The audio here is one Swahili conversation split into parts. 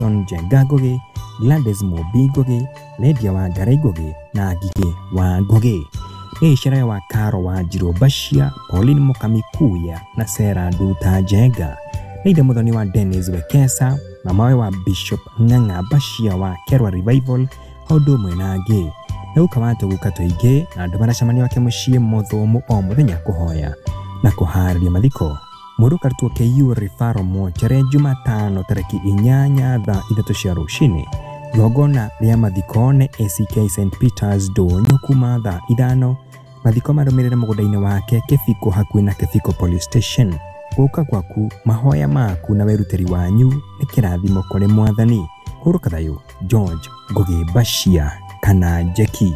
Njenga Ngugi, Gladys Mubii Ngugi, Lydia Wangari Ngugi na Ngigĩ wa Ngugi. Nĩ sherehe wa Karo Wanjiru Bashia, Pauline Mukamikuya na Sarah Nduta Njenga. Nĩ ithe mũthoni wa Dennis Wekesa, mamawe wa Bishop Ng'ang'a Bashia wa Kerwa Revival, ũndũ ũmwe na angĩ. Na ũkawatũguka tũingĩ na andũ maracemania wake mũciĩ mũthũmũ o mũthenya kũhoya na kũharĩria mathiko. Mũndũ karutwo KU Referral Mortuary Jumatano tarĩki 8 thaa 3 cia rũcinĩ. Igongona rĩa mathiko nĩ ACK St Peters Ndũnyũ kuma thaa 5. Mathiko marũmĩrĩre mũgũnda-inĩ wake Kĩbiko hakuhĩ na Kĩbiko Police Station. Gũka gwaku, mahoya maku na werutĩri wanyu nĩ kĩrathimo kũrĩ Mwathani. Hurũka thayũ, George Ngugi Bashia kana Jeki.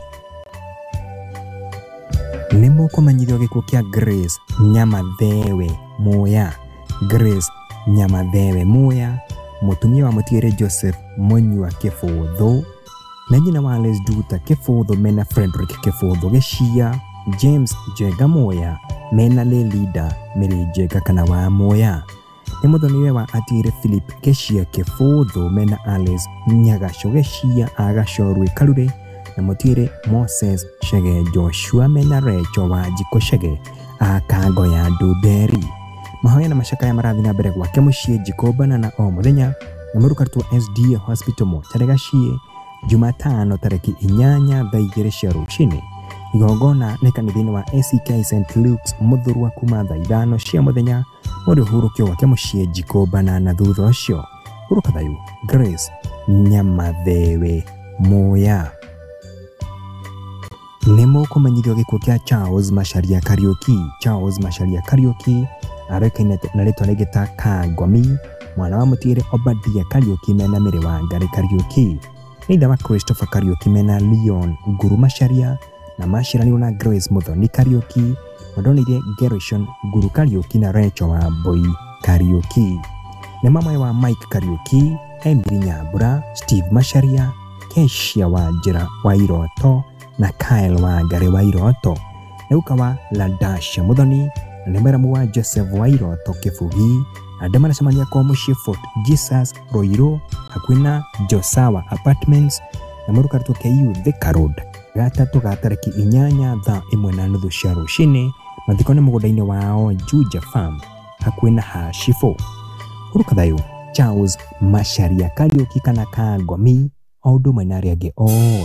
Nĩ mũkũmenyithio gĩkuũ kĩa Grace Nyamathewe Muya. Grace Nyamathewe Muya, mũtumia wa mũtiere Joseph Munyua Kĩbũthũ, na nyina wa Alice Nduta Kĩbũthũ mena Frederick Kĩbũthũ Gĩcia, James Njenga Muya mena Lelida Mĩrĩ Njenga kana wa Muya. Nĩ mũthoniwe wa Atire Philip Gĩcia Kĩbũthũ mena Alice Nyagaco Gĩcia Agacorwe Karure, na mũtiere Moses Chege Joshua mena Recho wa Njiko Chege Kango ya Nduberi. Mahoya na macakaya marathi na mbere gwake mũciĩ Njiko Banana o mũthenya, na mũrukarutwo SDA Hospital Mortuary Gaciĩ Jumatano tarĩki 8 thaa 2 cia rũcinĩ. Igongona nĩ kanitha-inĩ wa ACK St Luke's Mũthurwa kuma thaa 5 cia mũthenya. Mũndũ ũhurũkio gwake mũciĩ Njiko Banana thutha ũcio. Hurũka thayũ, Grace Nyamathewe Muya. Nĩ mũkũmenyithio gĩkuũ kĩa Charles Macharia Kariuki. Charles Macharia Kariuki arĩkaine na rĩtwa rĩngĩ ta Kangwami, mwana wa mũtiere Obadia Kariuki mena Mĩrĩ Wangari Kariuki. Nĩ ithe wa Christopher Kariuki mena Leon Nguru Macharia, na maciaranirwo na Grace Muthoni Kariuki, mũndonirie Gershon Nguru Kariuki na Rachel wa Mboi Kariuki. Nĩ mamawe wa Mike Kariuki, Emily Nyambura, Steve Macharia, Kecia Wanjĩra wa Iroto na Kyle Wangari wa Iroto. Nĩ ũka wa Ladasha Muthoni, na nĩ mũramu wa Joseph wa Iroto Kĩbugi. Andũ maracemania kwa mũciĩ Fort Jesus Roiro hakuhĩ na Josawa Apartments, na mũrukarutwo KU Thika Road. Gatatũ ga tarĩki 8 thaa 1:30 cia rũcinĩ. Mathiko nĩ mũgũnda-inĩ wao Juja Farm hakuhĩ na Hashifo. Hurũka thayũ, Charles Macharia Kariuki kana Kangwami, o ũndũ ũmwe na arĩa angĩ